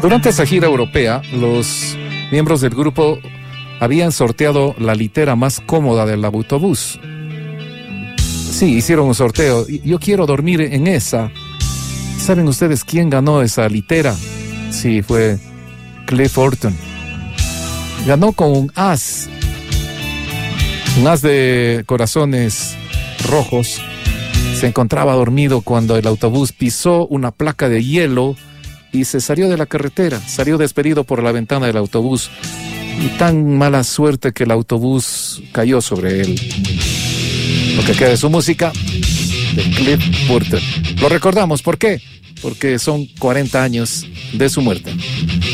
Durante esa gira europea, los miembros del grupo habían sorteado la litera más cómoda del autobús. Sí, hicieron un sorteo. Yo quiero dormir en esa. ¿Saben ustedes quién ganó esa litera? Sí, fue Cliff Burton. Ganó con un as de corazones rojos. Se encontraba dormido cuando el autobús pisó una placa de hielo y se salió de la carretera. Salió despedido por la ventana del autobús. Y tan mala suerte que el autobús cayó sobre él. Lo que queda de su música, de Cliff Burton. Lo recordamos, ¿por qué? Porque son 40 años de su muerte.